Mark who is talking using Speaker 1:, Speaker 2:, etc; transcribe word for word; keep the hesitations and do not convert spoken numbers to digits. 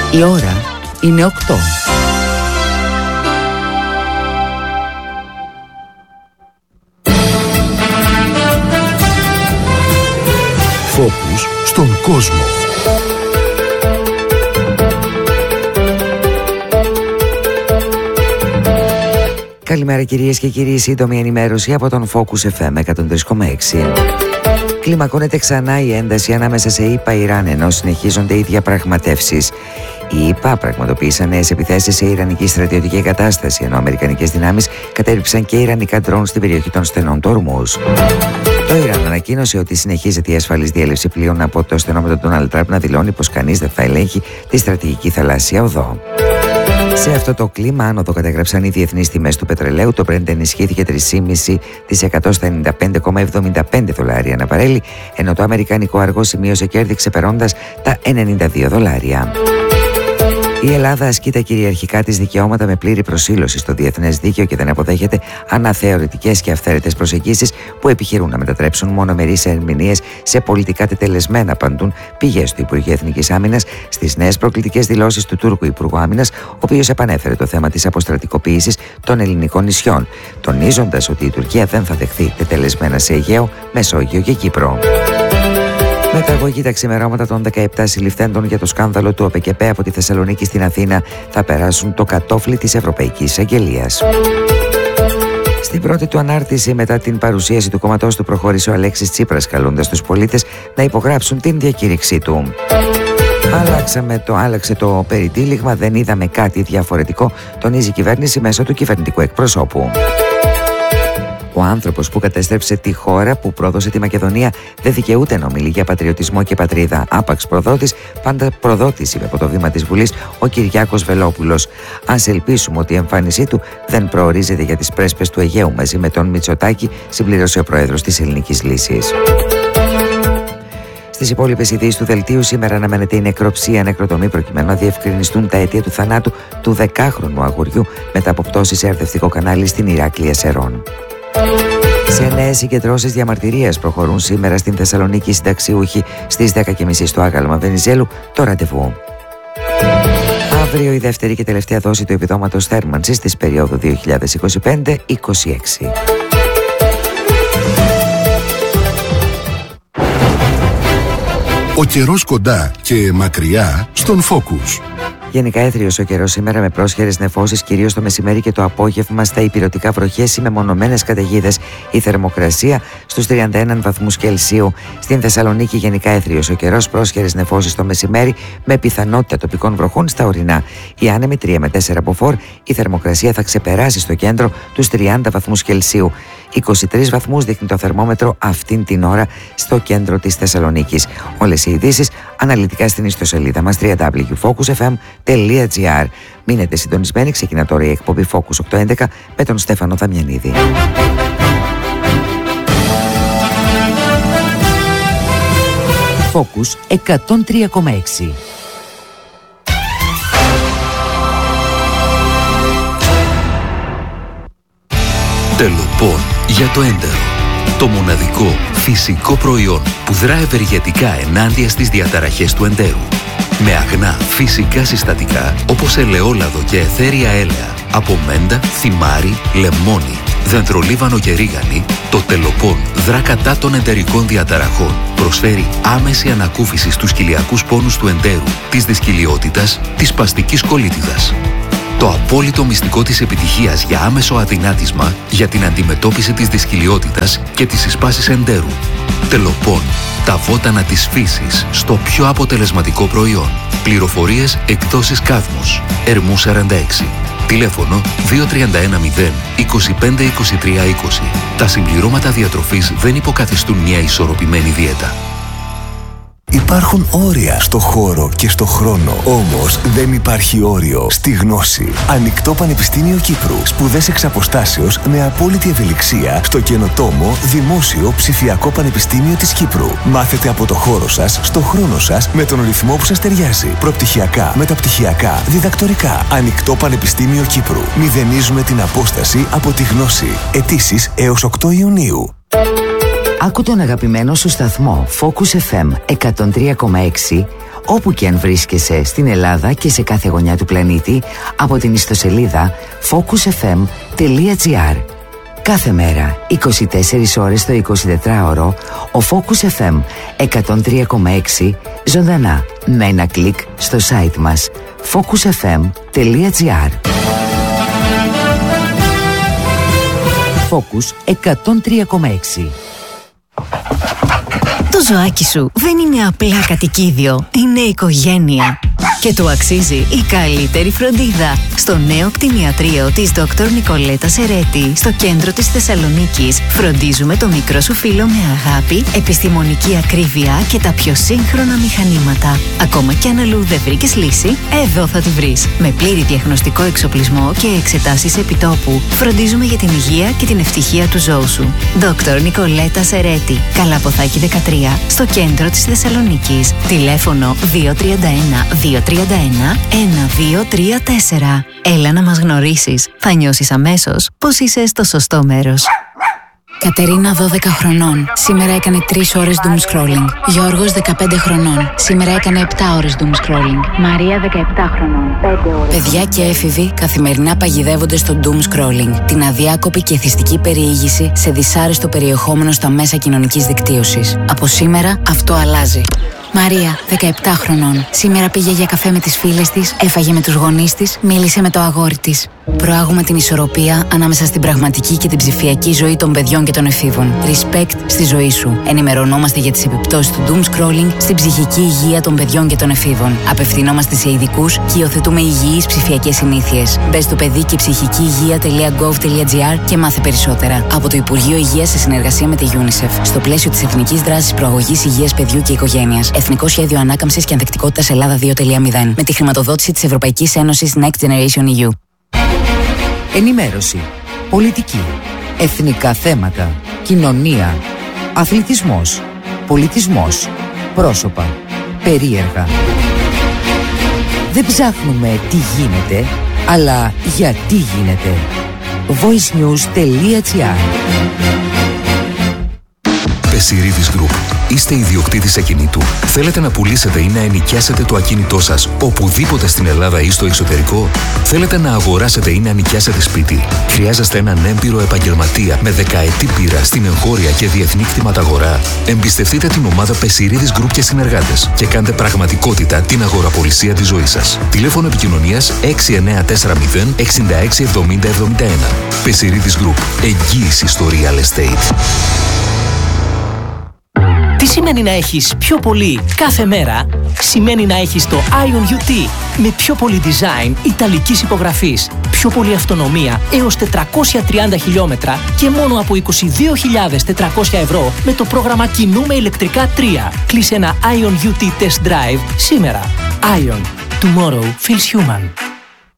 Speaker 1: Η ώρα είναι οκτώ.
Speaker 2: Φόκους στον κόσμο.
Speaker 1: Καλημέρα κυρίες και κύριοι, σύντομη ενημέρωση από τον Focus εφ εμ εκατόν τρία κόμμα έξι. Κλιμακώνεται ξανά η ένταση ανάμεσα σε ΗΠΑ-Ιράν ενώ συνεχίζονται οι διαπραγματεύσεις. Οι ΗΠΑ πραγματοποίησαν νέες επιθέσεις σε ιρανική στρατιωτική εγκατάσταση, ενώ αμερικανικές δυνάμεις κατέριψαν και ιρανικά ντρόουν στην περιοχή των στενών του Ορμούζ. Το Ιράν ανακοίνωσε ότι συνεχίζεται η ασφαλής διέλευση πλοίων από το στενό με τον Ντόναλντ Τραμπ να δηλώνει πως κανείς δεν θα ελέγχει τη στρατηγική θαλάσσια οδό. Σε αυτό το κλίμα, άνοδο καταγράψαν οι διεθνείς τιμές του πετρελαίου. Το Brent ενισχύθηκε τρία κόμμα πέντε τοις εκατό στα ενενήντα πέντε κόμμα εβδομήντα πέντε δολάρια ανά βαρέλι, ενώ το αμερικανικό αργό σημείωσε κέρδη ξεπερνώντας τα ενενήντα δύο δολάρια. Η Ελλάδα ασκεί τα κυριαρχικά της δικαιώματα με πλήρη προσήλωση στο διεθνές δίκαιο και δεν αποδέχεται αναθεωρητικές και αυθαίρετες προσεγγίσεις που επιχειρούν να μετατρέψουν μονομερείς ερμηνείες σε πολιτικά τετελεσμένα, απαντούν πηγές του Υπουργείου Εθνικής Άμυνας στις νέες προκλητικές δηλώσεις του Τούρκου Υπουργού Άμυνας, ο οποίος επανέφερε το θέμα της αποστρατικοποίησης των ελληνικών νησιών, τονίζοντας ότι η Τουρκία δεν θα δεχθεί τετελεσμένα σε Αιγαίο, Μεσόγειο και Κύπρο. Μεταγωγή τα ξημερώματα των δεκαεπτά συλληφθέντων για το σκάνδαλο του ΟΠΕΚΕΠΕ από τη Θεσσαλονίκη στην Αθήνα θα περάσουν το κατόφλι της Ευρωπαϊκής Αγγελίας. Στην πρώτη του ανάρτηση μετά την παρουσίαση του κόμματός του προχώρησε ο Αλέξης Τσίπρας, καλώντας τους πολίτες να υπογράψουν την διακήρυξή του. Άλλαξαμε το, άλλαξε το περιτύλιγμα, δεν είδαμε κάτι διαφορετικό, τονίζει η κυβέρνηση μέσω του κυβερνητικού εκπροσώπου. Ο άνθρωπος που κατέστρεψε τη χώρα που πρόδωσε τη Μακεδονία δεν δικαιούται να ομιλεί για πατριωτισμό και πατρίδα. Άπαξ προδότης, πάντα προδότης, είπε από το βήμα της Βουλής ο Κυριάκος Βελόπουλος. Ας ελπίσουμε ότι η εμφάνισή του δεν προορίζεται για τις πρέσπες του Αιγαίου μαζί με τον Μητσοτάκη, συμπλήρωσε ο πρόεδρος της Ελληνικής Λύσης. Στις υπόλοιπες ειδήσεις του δελτίου, σήμερα αναμένεται η νεκροψία νεκροτομή προκειμένου να διευκρινιστούν τα αίτια του θανάτου του δεκάχρονου αγοριού μετά από πτώση σε αρδευτικό κανάλι στην Ηράκλεια Σερών. Σε νέες συγκεντρώσεις διαμαρτυρίας προχωρούν σήμερα στην Θεσσαλονίκη συνταξιούχοι στις δέκα και μισή στο άγαλμα Βενιζέλου το ραντεβού. Αύριο η δεύτερη και τελευταία δόση του επιδόματος θέρμανσης της περίοδου δύο χιλιάδες είκοσι πέντε είκοσι έξι.
Speaker 2: Ο καιρός κοντά και μακριά στον Focus.
Speaker 1: Γενικά έθριος ο καιρός σήμερα με πρόσχερες νεφώσεις, κυρίως το μεσημέρι και το απόγευμα στα ηπειρωτικά βροχές ή με μονομένες καταιγίδες. Η θερμοκρασία στους τριάντα ένα βαθμούς Κελσίου. Στην Θεσσαλονίκη γενικά έθριος ο καιρός, πρόσχερες νεφώσεις το μεσημέρι με πιθανότητα τοπικών βροχών στα ορεινά. Η άνεμη τρία με τέσσερα μποφόρ, η θερμοκρασία θα ξεπεράσει στο κέντρο τους τριάντα βαθμούς Κελσίου. είκοσι τρεις βαθμούς δείχνει το θερμόμετρο αυτήν την ώρα στο κέντρο της Θεσσαλονίκης. Όλες οι ειδήσεις αναλυτικά στην ιστοσελίδα μας double-u double-u double-u τελεία focus f m τελεία g r. Μείνετε συντονισμένοι, ξεκινά τώρα η εκπομπή Focus οκτακόσια έντεκα με τον Στέφανο Δαμιανίδη. Focus εκατόν τρία κόμμα έξι.
Speaker 3: Τελοπών για το έντερο. Το μοναδικό φυσικό προϊόν που δρά ευεργετικά ενάντια στις διαταραχές του εντέρου. Με αγνά φυσικά συστατικά όπως ελαιόλαδο και αιθέρια έλαια, από μέντα, θυμάρι, λεμόνι, δεντρολίβανο και ρίγανη, το Τελοπών δρά κατά των εντερικών διαταραχών. Προσφέρει άμεση ανακούφιση στους κοιλιακούς πόνους του εντέρου, της δυσκυλιότητας, της σπαστικής κολίτιδας. Το απόλυτο μυστικό της επιτυχίας για άμεσο αδυνάτισμα για την αντιμετώπιση της δυσκυλιότητας και της εισπάσης εντέρου. Τελοπών, τα βότανα της φύσης στο πιο αποτελεσματικό προϊόν. Πληροφορίες εκδόσεις Κάδμος, Ερμού σαράντα έξι. Τηλέφωνο δύο τρία ένα μηδέν είκοσι πέντε είκοσι τρία είκοσι. Τα συμπληρώματα διατροφής δεν υποκαθιστούν μια ισορροπημένη δίαιτα.
Speaker 4: Υπάρχουν όρια στο χώρο και στο χρόνο. Όμως δεν υπάρχει όριο στη γνώση. Ανοιχτό Πανεπιστήμιο Κύπρου. Σπουδές εξ αποστάσεως με απόλυτη ευελιξία στο καινοτόμο Δημόσιο Ψηφιακό Πανεπιστήμιο της Κύπρου. Μάθετε από το χώρο σας, στο χρόνο σας, με τον ρυθμό που σας ταιριάζει. Προπτυχιακά, μεταπτυχιακά, διδακτορικά. Ανοιχτό Πανεπιστήμιο Κύπρου. Μηδενίζουμε την απόσταση από τη γνώση. Αιτήσεις έως οκτώ Ιουνίου.
Speaker 1: Άκου τον αγαπημένο σου σταθμό Focus εφ εμ εκατόν τρία κόμμα έξι όπου και αν βρίσκεσαι στην Ελλάδα και σε κάθε γωνιά του πλανήτη από την ιστοσελίδα focus f m τελεία g r. Κάθε μέρα, είκοσι τέσσερις ώρες το εικοσιτετράωρο, ο Focus εφ εμ εκατόν τρία κόμμα έξι ζωντανά με ένα κλικ στο site μας focus f m τελεία g r. Focus εκατόν τρία κόμμα έξι.
Speaker 5: Το ζωάκι σου δεν είναι απλά κατοικίδιο, είναι οικογένεια. Και του αξίζει η καλύτερη φροντίδα. Στο νέο κτηνιατρίο της Δόκτωρ Νικολέτα Σερέτη, στο κέντρο της Θεσσαλονίκης, φροντίζουμε το μικρό σου φίλο με αγάπη, επιστημονική ακρίβεια και τα πιο σύγχρονα μηχανήματα. Ακόμα κι αν αλλού δεν βρήκες λύση, εδώ θα τη βρεις. Με πλήρη διαγνωστικό εξοπλισμό και εξετάσεις επιτόπου, φροντίζουμε για την υγεία και την ευτυχία του ζώου σου. Δόκτωρ Νικολέτα Σερέτη, Καλαποθάκη δεκατρία, στο κέντρο της Θεσσαλονίκης. Τηλέφωνο δύο τρία ένα δύο τρία ένα ένα δύο τρία τέσσερα. Έλα να μας γνωρίσεις. Θα νιώσεις αμέσως πως είσαι στο σωστό μέρος.
Speaker 6: Κατερίνα, δώδεκα χρονών. Σήμερα έκανε τρεις ώρες doom scrolling. Γιώργος, δεκαπέντε χρονών. Σήμερα έκανε επτά ώρες doom scrolling. Μαρία, δεκαεπτά χρονών. πέντε ώρες. Παιδιά και έφηβοι καθημερινά παγιδεύονται στο doom scrolling, την αδιάκοπη και εθιστική περιήγηση σε δυσάρεστο περιεχόμενο στα μέσα κοινωνικής δικτύωσης. Από σήμερα αυτό αλλάζει. Μαρία, δεκαεπτά χρονών. Σήμερα πήγε για καφέ με τις φίλες της, έφαγε με τους γονείς της, μίλησε με το αγόρι της. Προάγουμε την ισορροπία ανάμεσα στην πραγματική και την ψηφιακή ζωή των παιδιών και των εφήβων. Respect στη ζωή σου. Ενημερωνόμαστε για τις επιπτώσεις του doom scrolling στην ψυχική υγεία των παιδιών και των εφήβων. Απευθυνόμαστε σε ειδικούς και υιοθετούμε υγιείς ψηφιακές συνήθειες. Μπες στο παιδί και ψυχική υγεία τελεία gov τελεία gr και μάθε περισσότερα. Από το Υπουργείο Υγείας σε συνεργασία με τη UNICEF. Στο πλαίσιο της Εθνικής Δράσης Προαγωγής Υγείας Παιδιού και Οικογένειας. Εθνικό Σχέδιο Ανάκαμψης και Ανθεκτικότητας Ελλάδα δύο κόμμα μηδέν. Με τη χρηματοδότηση της Ευρωπαϊκής Ένωσης Next Generation ι γιου.
Speaker 1: Ενημέρωση, πολιτική, εθνικά θέματα, κοινωνία, αθλητισμός, πολιτισμός, πρόσωπα, περίεργα. Δεν ψάχνουμε τι γίνεται, αλλά γιατί γίνεται. voice news τελεία gr.
Speaker 3: Πεσιρίδης Group. Είστε ιδιοκτήτης ακινήτου. Θέλετε να πουλήσετε ή να ενοικιάσετε το ακίνητό σας οπουδήποτε στην Ελλάδα ή στο εξωτερικό. Θέλετε να αγοράσετε ή να νοικιάσετε σπίτι. Χρειάζεστε έναν έμπειρο επαγγελματία με δεκαετή πείρα στην εγχώρια και διεθνή κτηματαγορά. Εμπιστευτείτε την ομάδα Πεσιρίδης Group και συνεργάτες και κάντε πραγματικότητα την αγοραπολισία της ζωής σας. Τηλέφωνο επικοινωνίας έξι εννιά τέσσερα μηδέν εξήντα έξι εβδομήντα εβδομήντα ένα. Πεσιρίδης Group. Εγγύηση στο real estate.
Speaker 7: Τι σημαίνει να έχεις πιο πολύ κάθε μέρα? Σημαίνει να έχεις το Ion γιου τι με πιο πολύ design ιταλικής υπογραφής, πιο πολύ αυτονομία έως τετρακόσια τριάντα χιλιόμετρα και μόνο από είκοσι δύο χιλιάδες τετρακόσια ευρώ με το πρόγραμμα Κινούμε ηλεκτρικά τρία. Κλείσε ένα Ion γιου τι Test Drive σήμερα. Ion. Tomorrow feels human.